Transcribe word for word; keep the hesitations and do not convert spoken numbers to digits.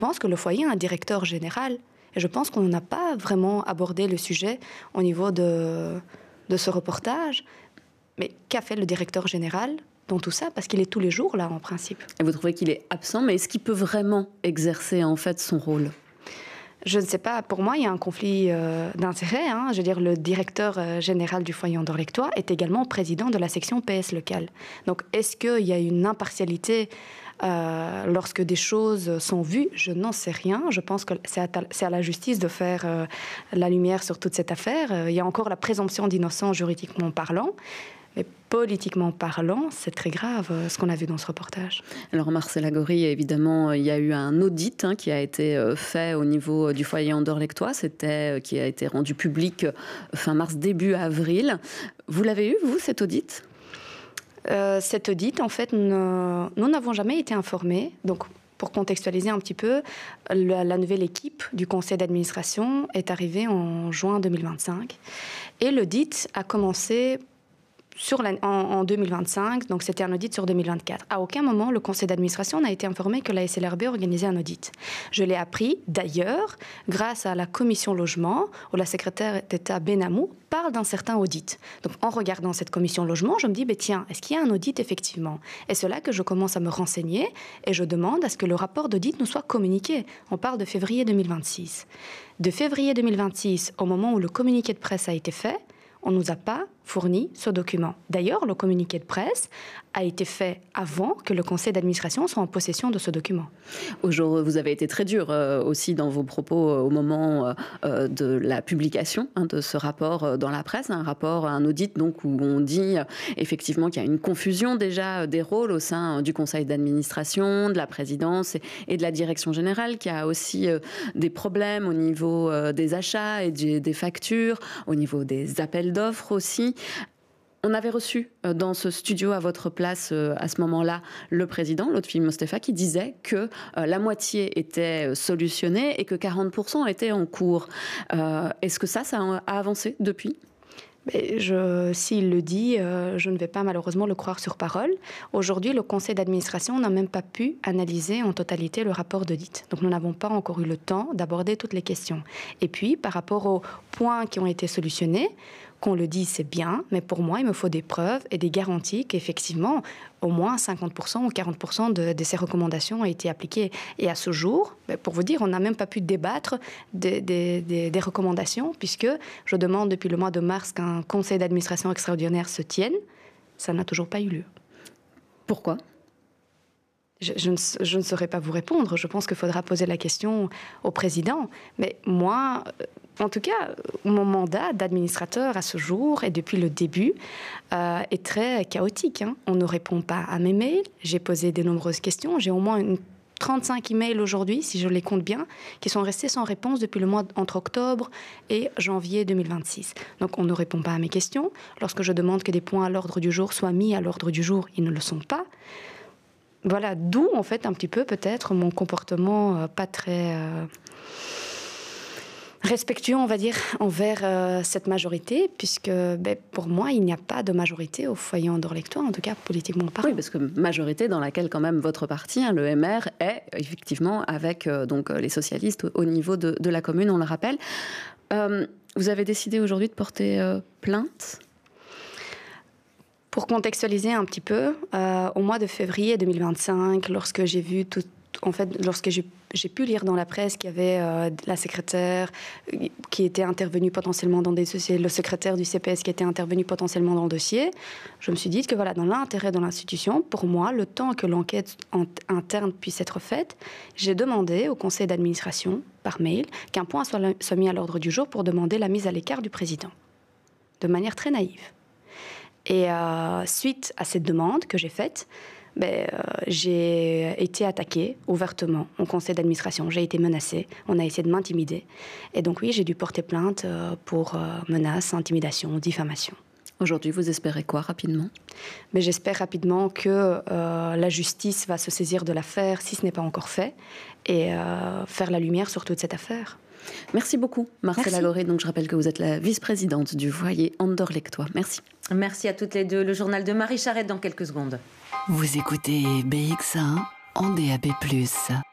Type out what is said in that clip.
pense que le foyer a un directeur général. Et je pense qu'on n'a pas vraiment abordé le sujet au niveau de, de ce reportage. Mais qu'a fait le directeur général dans tout ça? Parce qu'il est tous les jours là, en principe. Et vous trouvez qu'il est absent, mais est-ce qu'il peut vraiment exercer en fait son rôle? Je ne sais pas. Pour moi, il y a un conflit euh, d'intérêts. Hein. Je veux dire, le directeur euh, général du foyer Andorre-Lectois est également président de la section P S locale. Donc, est-ce qu'il y a une impartialité euh, lorsque des choses sont vues? Je n'en sais rien. Je pense que c'est à, c'est à la justice de faire euh, la lumière sur toute cette affaire. Euh, il y a encore la présomption d'innocence juridiquement parlant. Mais politiquement parlant, c'est très grave euh, ce qu'on a vu dans ce reportage. Alors Marcella Gori, évidemment, il y a eu un audit hein, qui a été euh, fait au niveau du foyer Andorre-Lectois, c'était, euh, qui a été rendu public euh, fin mars, début avril. Vous l'avez eu, vous, cet audit? euh, Cet audit, en fait, nous, nous n'avons jamais été informés. Donc, pour contextualiser un petit peu, la, la nouvelle équipe du conseil d'administration est arrivée en juin deux mille vingt-cinq. Et l'audit a commencé Sur la, en, en deux mille vingt-cinq, donc c'était un audit sur deux mille vingt-quatre. À aucun moment, le conseil d'administration n'a été informé que la S L R B organisait un audit. Je l'ai appris, d'ailleurs, grâce à la commission logement, où la secrétaire d'État Benamou parle d'un certain audit. Donc, en regardant cette commission logement, je me dis, bah, tiens, est-ce qu'il y a un audit effectivement? Et c'est là que je commence à me renseigner et je demande à ce que le rapport d'audit nous soit communiqué. On parle de février deux mille vingt-six. De février deux mille vingt-six, au moment où le communiqué de presse a été fait, on ne nous a pas fourni ce document. D'ailleurs, le communiqué de presse a été fait avant que le conseil d'administration soit en possession de ce document. Aujourd'hui, vous avez été très dur euh, aussi dans vos propos euh, au moment euh, de la publication hein, de ce rapport euh, dans la presse, un rapport, un audit donc, où on dit euh, effectivement qu'il y a une confusion déjà des rôles au sein euh, du conseil d'administration, de la présidence et, et de la direction générale, qu'il y a aussi euh, des problèmes au niveau euh, des achats et du, des factures, au niveau des appels d'offres aussi. On avait reçu dans ce studio à votre place à ce moment-là le président, Lotfi Mostefa, qui disait que la moitié était solutionnée et que quarante pour cent étaient en cours. Euh, est-ce que ça, ça a avancé depuis ? Mais je, s'il le dit, euh, je ne vais pas malheureusement le croire sur parole. Aujourd'hui, le conseil d'administration n'a même pas pu analyser en totalité le rapport d'audit. Donc nous n'avons pas encore eu le temps d'aborder toutes les questions. Et puis, par rapport aux points qui ont été solutionnés, qu'on le dise, c'est bien, mais pour moi, il me faut des preuves et des garanties qu'effectivement, au moins cinquante pour cent ou quarante pour cent de, de ces recommandations ont été appliquées. Et à ce jour, pour vous dire, on n'a même pas pu débattre des, des, des, des recommandations, puisque je demande depuis le mois de mars qu'un conseil d'administration extraordinaire se tienne. Ça n'a toujours pas eu lieu. Pourquoi ? Je, je, ne, je ne saurais pas vous répondre. Je pense qu'il faudra poser la question au président. Mais moi, en tout cas, mon mandat d'administrateur à ce jour et depuis le début euh, est très chaotique. Hein. On ne répond pas à mes mails. J'ai posé de nombreuses questions. J'ai au moins une trente-cinq emails aujourd'hui, si je les compte bien, qui sont restés sans réponse depuis le mois entre octobre et janvier deux mille vingt-six. Donc on ne répond pas à mes questions. Lorsque je demande que des points à l'ordre du jour soient mis à l'ordre du jour, ils ne le sont pas. Voilà, d'où en fait un petit peu peut-être mon comportement euh, pas très euh, respectueux, on va dire, envers euh, cette majorité, puisque ben, pour moi, il n'y a pas de majorité au foyer Andorre-Lectois, en tout cas politiquement parlant. Oui, parce que majorité dans laquelle quand même votre parti, hein, le M R, est effectivement avec euh, donc, les socialistes au niveau de, de la commune, on le rappelle. Euh, vous avez décidé aujourd'hui de porter euh, plainte ? Pour contextualiser un petit peu, euh, au mois de février deux mille vingt-cinq, lorsque j'ai vu tout, en fait, lorsque j'ai, j'ai pu lire dans la presse qu'il y avait euh, la secrétaire qui était intervenue potentiellement dans des dossiers, le secrétaire du C P S qui était intervenu potentiellement dans le dossier, je me suis dit que voilà, dans l'intérêt de l'institution, pour moi, le temps que l'enquête interne puisse être faite, j'ai demandé au conseil d'administration, par mail, qu'un point soit, soit mis à l'ordre du jour pour demander la mise à l'écart du président, de manière très naïve. Et euh, suite à cette demande que j'ai faite, ben, euh, j'ai été attaquée ouvertement au conseil d'administration. J'ai été menacée. On a essayé de m'intimider. Et donc oui, j'ai dû porter plainte euh, pour euh, menaces, intimidation, diffamation. Aujourd'hui, vous espérez quoi rapidement ? Mais j'espère rapidement que euh, la justice va se saisir de l'affaire, si ce n'est pas encore fait, et euh, faire la lumière sur toute cette affaire. Merci beaucoup, Marcella Gori. Donc, je rappelle que vous êtes la vice-présidente du foyer Andorre-Lectois. Merci. Merci à toutes les deux. Le journal de Marie Charette dans quelques secondes. Vous écoutez B X un en D A B plus.